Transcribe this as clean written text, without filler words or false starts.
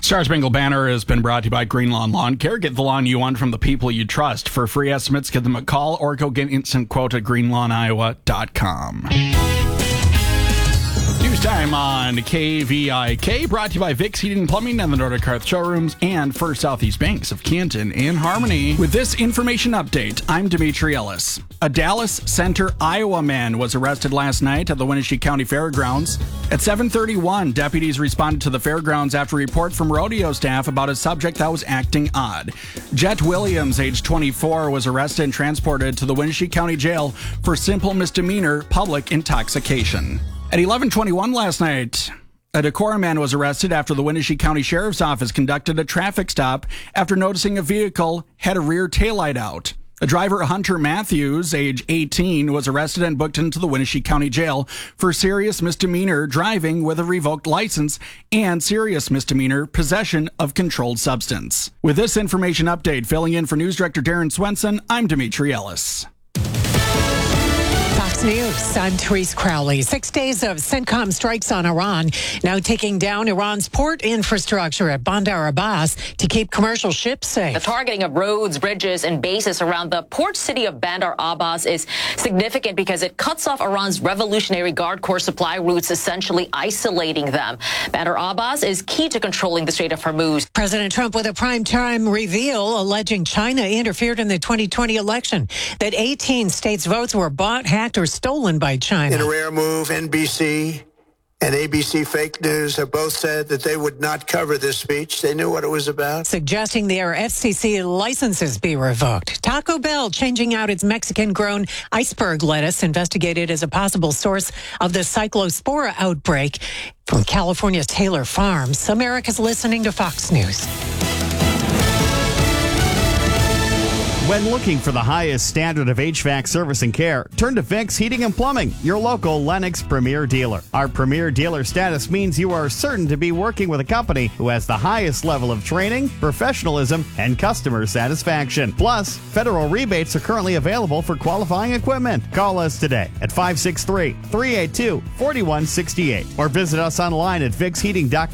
Star Spangled Banner has been brought to you by Green Lawn Lawn Care. Get the lawn you want from the people you trust. For free estimates, give them a call or go get instant quote at greenlawniowa.com. News time on KVIK, brought to you by Vic's Heating and Plumbing and the Nordic Hearth Showrooms and First Southeast Banks of Canton in Harmony. With this information update, I'm Dimitri Ellis. A Dallas Center, Iowa man was arrested last night at the Wenatchee County Fairgrounds. At 7:31, deputies responded to the fairgrounds after a report from rodeo staff about a subject that was acting odd. Jet Williams, age 24, was arrested and transported to the Wenatchee County Jail for simple misdemeanor public intoxication. At 11:21 last night, a Decorah man was arrested after the Wenatchee County Sheriff's Office conducted a traffic stop after noticing a vehicle had a rear taillight out. A driver, Hunter Matthews, age 18, was arrested and booked into the Wenatchee County Jail for serious misdemeanor driving with a revoked license and serious misdemeanor possession of controlled substance. With this information update, filling in for News Director Darren Swenson, I'm Dimitri Ellis. Fox News, I'm Therese Crowley. 6 days of CENTCOM strikes on Iran, now taking down Iran's port infrastructure at Bandar Abbas to keep commercial ships safe. The targeting of roads, bridges, and bases around the port city of Bandar Abbas is significant because it cuts off Iran's Revolutionary Guard Corps supply routes, essentially isolating them. Bandar Abbas is key to controlling the Strait of Hormuz. President Trump with a primetime reveal alleging China interfered in the 2020 election, that 18 states' votes were bought, hacked, or stolen by China. In a rare move, NBC and ABC Fake News have both said that they would not cover this speech. They knew what it was about. Suggesting their FCC licenses be revoked. Taco Bell changing out its Mexican-grown iceberg lettuce, investigated as a possible source of the Cyclospora outbreak from California's Taylor Farms. America's listening to Fox News. When looking for the highest standard of HVAC service and care, turn to Vic's Heating and Plumbing, your local Lennox Premier dealer. Our Premier dealer status means you are certain to be working with a company who has the highest level of training, professionalism, and customer satisfaction. Plus, federal rebates are currently available for qualifying equipment. Call us today at 563-382-4168 or visit us online at VixHeating.com.